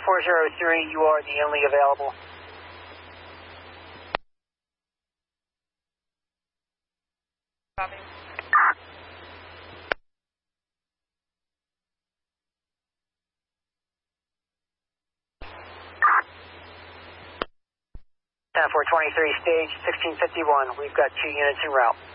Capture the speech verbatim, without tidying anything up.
four zero three, you are the only available. Copy. ten four twenty-three, stage sixteen fifty-one. We've got two units en route.